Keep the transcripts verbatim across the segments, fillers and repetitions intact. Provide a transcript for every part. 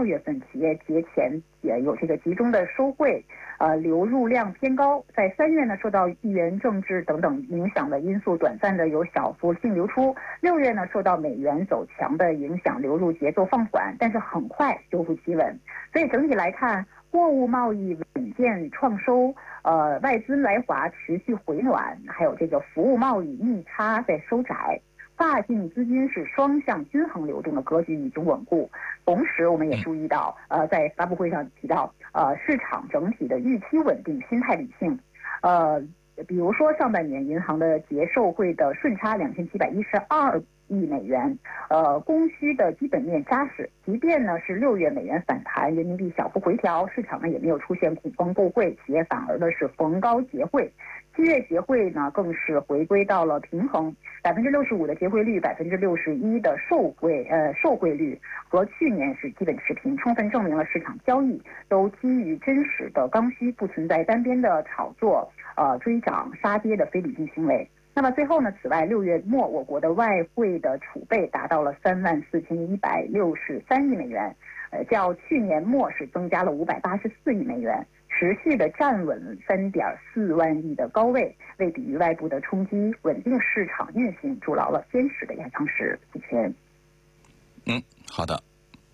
二月份企业节前也有这个集中的收汇，呃，流入量偏高。在三月呢，受到地缘政治等等影响的因素，短暂的有小幅性流出。六月呢，受到美元走强的影响，流入节奏放缓，但是很快修复企稳。所以整体来看，货物贸易稳健创收，呃，外资来华持续回暖，还有这个服务贸易逆差在收窄。跨境资金是双向均衡流动的格局已经稳固，同时我们也注意到，呃，在发布会上提到，呃，市场整体的预期稳定，心态理性，呃，比如说上半年银行的结售汇的顺差两千七百一十二亿美元，呃，供需的基本面扎实，即便呢是六月美元反弹，人民币小幅回调，市场呢也没有出现恐慌购汇，企业反而呢是逢高结汇。七月结汇呢更是回归到了平衡，百分之六十五的结汇率，百分之六十一的售汇呃售汇率和去年是基本持平，充分证明了市场交易都基于真实的刚需，不存在单边的炒作、呃追涨杀跌的非理性行为。那么最后呢，此外六月末我国的外汇的储备达到了三万四千一百六十三亿美元，呃，较去年末是增加了五百八十四亿美元。持续的站稳三点四万亿的高位，为抵御外部的冲击，稳定市场运行，筑牢了坚实的压舱石。主持人， 嗯，好的。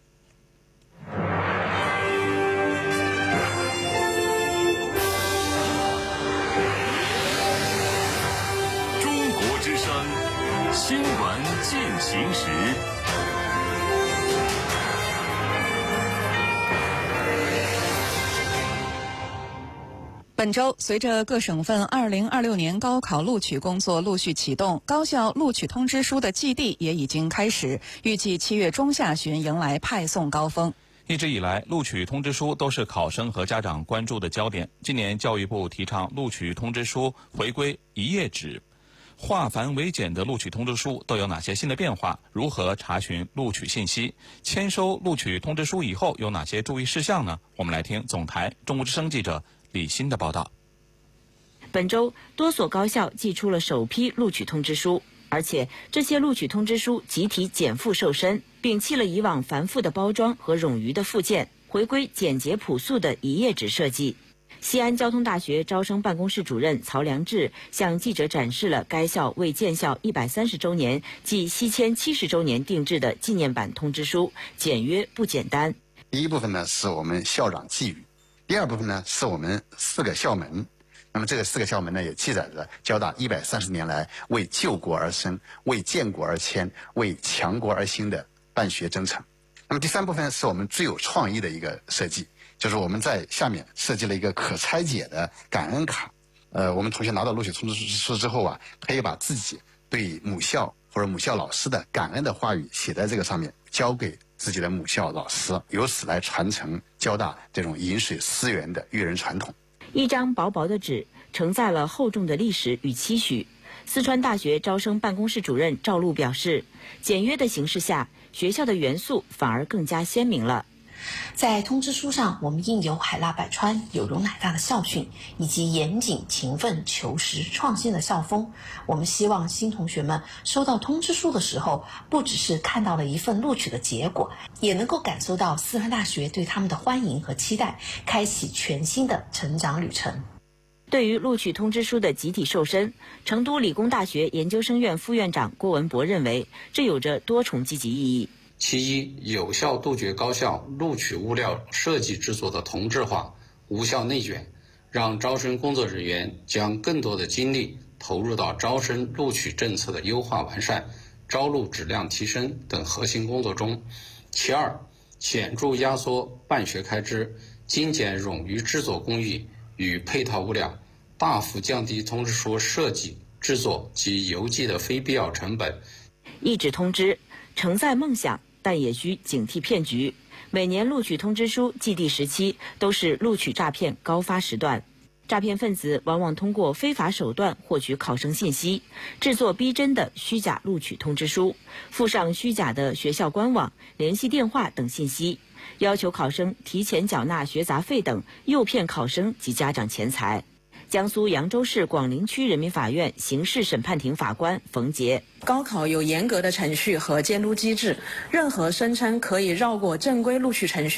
中国之声，新闻进行时。 本周，随着各省份二零二六年高考录取工作陆续启动，高校录取通知书的寄递也已经开始，预计七月中下旬迎来派送高峰。 一直以来，录取通知书都是考生和家长关注的焦点。今年，教育部提倡录取通知书回归一页纸，化繁为简的录取通知书都有哪些新的变化？如何查询录取信息？签收录取通知书以后有哪些注意事项呢？我们来听总台中国之声记者李欣的报道。 本周，多所高校寄出了首批录取通知书，而且这些录取通知书集体减负瘦身，摒弃了以往繁复的包装和冗余的附件，回归简洁朴素的一页纸设计。西安交通大学招生办公室主任曹良志向记者展示了该校为建校一百三十周年暨西迁七十周年定制的纪念版通知书，简约不简单。 第一部分呢是我们校长寄语，第二部分呢是我们四个校门。那么这个四个校门呢，也记载着交大一百三十年来为救国而生、为建国而迁、为强国而兴的办学征程。那么第三部分是我们最有创意的一个设计，就是我们在下面设计了一个可拆解的感恩卡。呃，我们同学拿到录取通知书之后啊，可以把自己对母校或者母校老师的感恩的话语写在这个上面，交给自己的母校老师，由此来传承交大这种饮水思源的育人传统。 一张薄薄的纸承载了厚重的历史与期许。四川大学招生办公室主任赵璐表示，简约的形式下，学校的元素反而更加鲜明了。 在通知书上，我们印有海纳百川、有容乃大的校训，以及严谨、勤奋、求实、创新的校风。我们希望新同学们收到通知书的时候，不只是看到了一份录取的结果，也能够感受到四川大学对他们的欢迎和期待，开启全新的成长旅程。 对于录取通知书的集体瘦身，成都理工大学研究生院副院长郭文博认为，这有着多重积极意义。 其一，有效杜绝高校录取物料设计制作的同质化、无效内卷，让招生工作人员将更多的精力投入到招生录取政策的优化完善、招录质量提升等核心工作中。其二，显著压缩办学开支，精简冗余制作工艺与配套物料，大幅降低通知书设计、制作及邮寄的非必要成本。 一纸通知承载梦想，但也需警惕骗局。每年录取通知书寄递时期都是录取诈骗高发时段，诈骗分子往往通过非法手段获取考生信息，制作逼真的虚假录取通知书，附上虚假的学校官网、联系电话等信息，要求考生提前缴纳学杂费等，诱骗考生及家长钱财。江苏扬州市广陵区人民法院刑事审判庭法官冯杰： 高考有严格的程序和监督机制，任何声称可以绕过正规录取程序